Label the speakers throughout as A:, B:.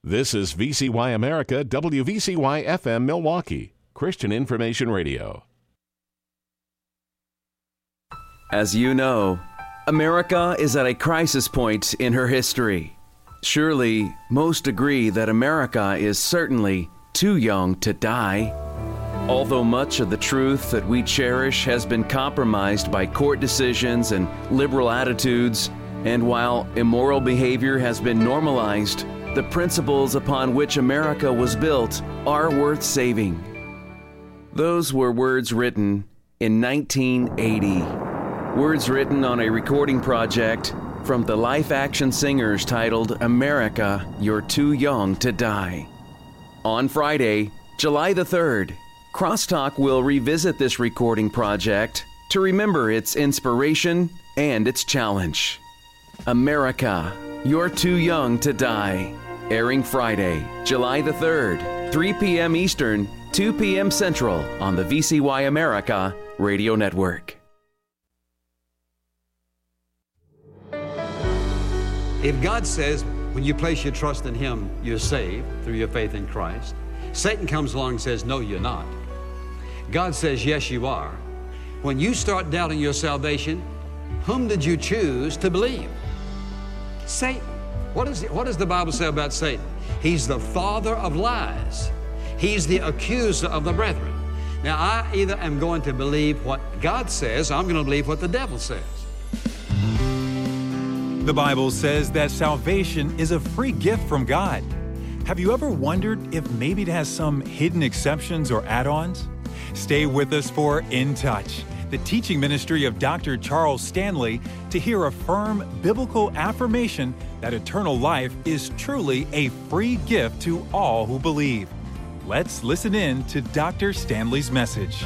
A: This is VCY America, WVCY FM Milwaukee, Christian Information Radio.
B: As you know, America is at a crisis point in her history. Surely, most agree that America is certainly too young to die. Although much of the truth that we cherish has been compromised by court decisions and liberal attitudes, and while immoral behavior has been normalized, the principles upon which America was built are worth saving. Those were words written in 1980. Words written on a recording project from the Life Action Singers titled America, You're Too Young to Die. On Friday, July the 3rd, Crosstalk will revisit this recording project to remember its inspiration and its challenge. America, You're Too Young to Die. Airing Friday, July the 3rd, 3 p.m. Eastern, 2 p.m. Central on the VCY America Radio Network.
C: If God says when you place your trust in Him, you're saved through your faith in Christ, Satan comes along and says, no, you're not. God says, yes, you are. When you start doubting your salvation, whom did you choose to believe? Satan. What does the Bible say about Satan? He's the father of lies. He's the accuser of the brethren. Now, I either am going to believe what God says, or I'm going to believe what the devil says.
D: The Bible says that salvation is a free gift from God. Have you ever wondered if maybe it has some hidden exceptions or add-ons? Stay with us for In Touch, the teaching ministry of Dr. Charles Stanley, to hear a firm biblical affirmation that eternal life is truly a free gift to all who believe. Let's listen in to Dr. Stanley's message.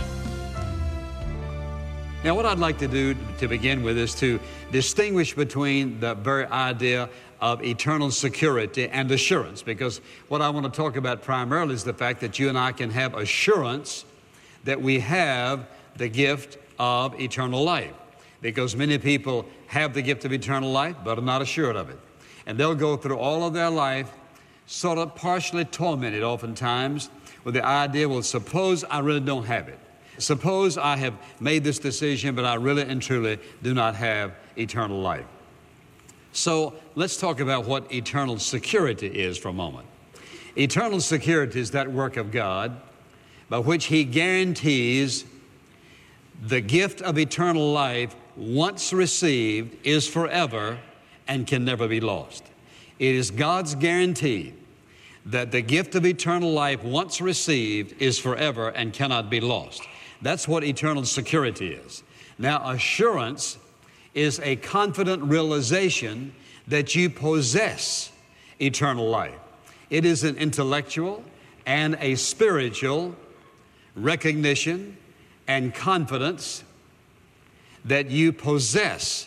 C: Now, what I'd like to do to begin with is to distinguish between the very idea of eternal security and assurance, because what I want to talk about primarily is the fact that you and I can have assurance that we have the gift of eternal life, because many people have the gift of eternal life but are not assured of it. And they'll go through all of their life sort of partially tormented oftentimes with the idea, well, suppose I really don't have it. Suppose I have made this decision, but I really and truly do not have eternal life. So let's talk about what eternal security is for a moment. Eternal security is that work of God by which He guarantees the gift of eternal life, once received, is forever and can never be lost. It is God's guarantee that the gift of eternal life, once received, is forever and cannot be lost. That's what eternal security is. Now, assurance is a confident realization that you possess eternal life. It is an intellectual and a spiritual recognition and confidence that you possess